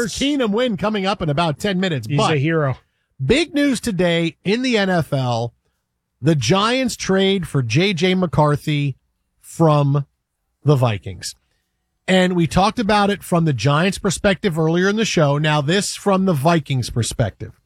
Keenum win coming up in about 10 minutes. He's a hero. Big news today in the NFL. The Giants trade for J.J. McCarthy from the Vikings. And we talked about it from the Giants' perspective earlier in the show. Now this from the Vikings' perspective.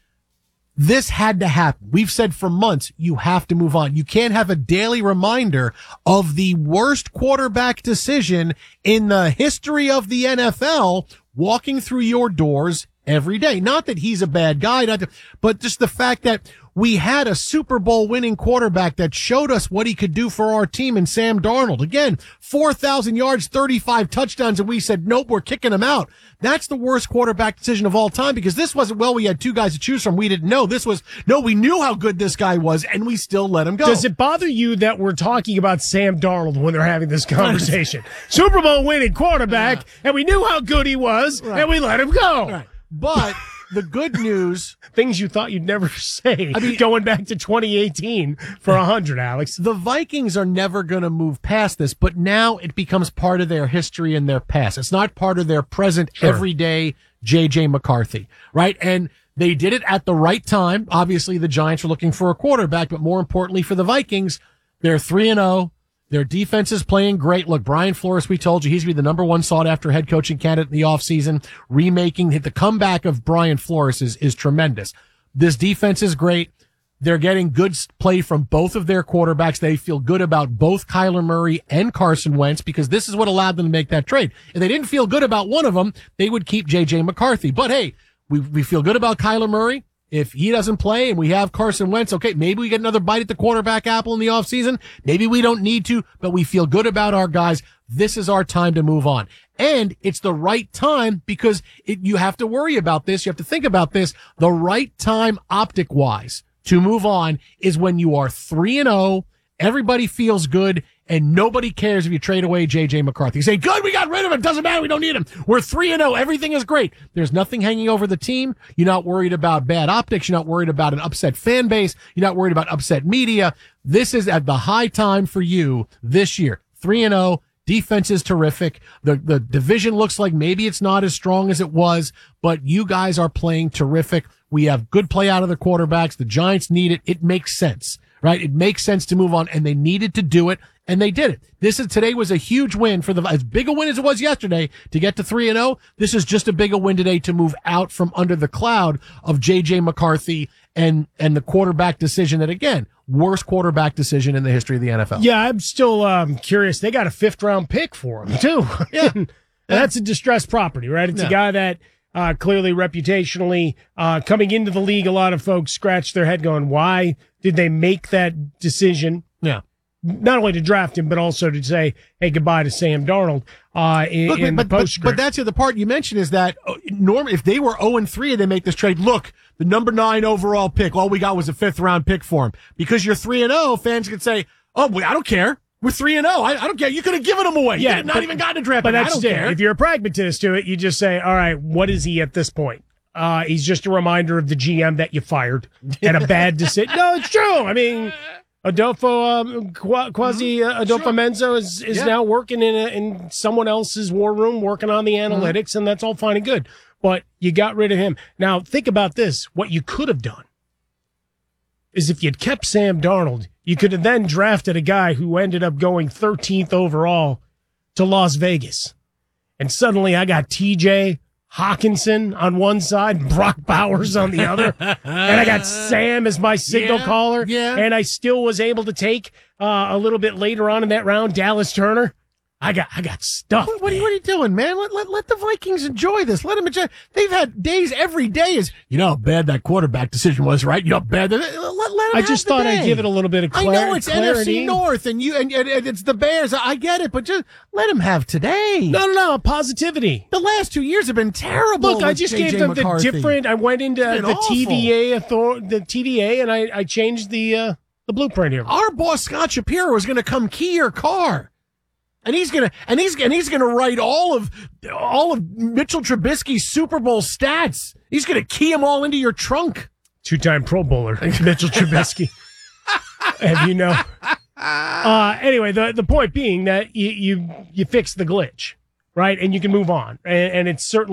This had to happen. We've said for months, you have to move on. You can't have a daily reminder of the worst quarterback decision in the history of the NFL walking through your doors every day. Not that he's a bad guy, but just the fact that we had a Super Bowl winning quarterback that showed us what he could do for our team in Sam Darnold. Again, 4,000 yards, 35 touchdowns, and we said, nope, we're kicking him out. That's the worst quarterback decision of all time because this wasn't, well, we had two guys to choose from. We didn't know. This was, no, we knew how good this guy was, and we still let him go. Does it bother you that we're talking about Sam Darnold when they're having this conversation? Super Bowl winning quarterback, and we knew how good he was, and we let him go. Right. But the good news, things you thought you'd never say, going back to 2018 for 100, Alex. The Vikings are never going to move past this, but now it becomes part of their history and their past. It's not part of their present, everyday J.J. McCarthy, right? And they did it at the right time. Obviously, the Giants were looking for a quarterback, but more importantly for the Vikings, they're 3-0. Their defense is playing great. Look, Brian Flores, we told you, he's going to be the number one sought-after head coaching candidate in the offseason. The comeback of Brian Flores is tremendous. This defense is great. They're getting good play from both of their quarterbacks. They feel good about both Kyler Murray and Carson Wentz because this is what allowed them to make that trade. If they didn't feel good about one of them, they would keep J.J. McCarthy. But hey, we feel good about Kyler Murray. If he doesn't play and we have Carson Wentz, okay, maybe we get another bite at the quarterback apple in the offseason. Maybe we don't need to, but we feel good about our guys. This is our time to move on. And it's the right time because you have to worry about this. You have to think about this. The right time optic-wise to move on is when you are 3-0, everybody feels good, and nobody cares if you trade away J.J. McCarthy. You say, good, we got rid of him. Doesn't matter. We don't need him. We're 3-0. Everything is great. There's nothing hanging over the team. You're not worried about bad optics. You're not worried about an upset fan base. You're not worried about upset media. This is at the high time for you this year. 3-0. Defense is terrific. The division looks like maybe it's not as strong as it was, but you guys are playing terrific. We have good play out of the quarterbacks. The Giants need it. It makes sense, right? It makes sense to move on, and they needed to do it. And they did it. Today was a huge win for as big a win as it was yesterday to get to 3-0. This is just a bigger win today to move out from under the cloud of J.J. McCarthy and the quarterback decision that, again, worst quarterback decision in the history of the NFL. Yeah, I'm still curious. They got a 5th-round pick for him, too. Yeah. That's a distressed property, right? It's a guy that clearly reputationally coming into the league, a lot of folks scratch their head going, why did they make that decision? Yeah. Not only to draft him, but also to say, hey, goodbye to Sam Darnold in the postscript. But that's the other part you mentioned is that, normally, if they were 0-3 and they make this trade, look, the number 9 overall pick, all we got was a 5th-round pick for him. Because you're 3-0, fans could say, oh, well, I don't care. We're 3-0. I don't care. You could have given him away. Yeah, you could have not even gotten a draft pick. But I don't care. If you're a pragmatist to it, you just say, all right, what is he at this point? He's just a reminder of the GM that you fired and a bad decision. No, it's true. I mean, Adolfo Menzo is now working in someone else's war room, working on the analytics, and that's all fine and good. But you got rid of him. Now, think about this. What you could have done is if you'd kept Sam Darnold, you could have then drafted a guy who ended up going 13th overall to Las Vegas. And suddenly I got TJ Hawkinson on one side, Brock Bowers on the other, and I got Sam as my signal caller, and I still was able to take a little bit later on in that round Dallas Turner. I got stuff. What are you doing, man? Let the Vikings enjoy this. Let them enjoy. They've had days every day is, how bad that quarterback decision was, right? How bad. Let I just thought I'd give it a little bit of clarity. I know it's clarity. NFC North and it's the Bears. I get it, but just let them have today. No. Positivity. The last 2 years have been terrible. Look, I just gave them McCarthy. the different. I went into the awful. TVA, and I changed the blueprint here. Our boss Scott Shapiro is going to come key your car. And he's gonna write all of Mitchell Trubisky's Super Bowl stats. He's gonna key them all into your trunk. 2-time Pro Bowler, Mitchell Trubisky. And anyway, the point being that you fix the glitch, right? And you can move on. And it's certainly